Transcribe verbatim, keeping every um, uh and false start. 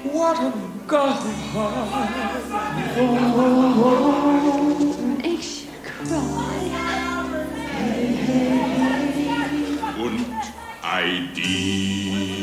What a gulf. Ich cry. Und I D.